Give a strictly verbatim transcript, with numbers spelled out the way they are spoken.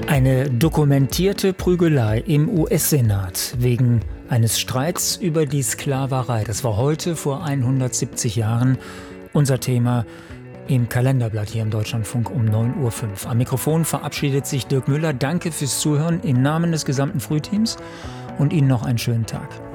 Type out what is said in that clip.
Eine dokumentierte Prügelei im U S-Senat wegen eines Streits über die Sklaverei. Das war heute vor hundertsiebzig Jahren unser Thema im Kalenderblatt hier im Deutschlandfunk um neun Uhr fünf. Am Mikrofon verabschiedet sich Dirk Müller. Danke fürs Zuhören im Namen des gesamten Frühteams und Ihnen noch einen schönen Tag.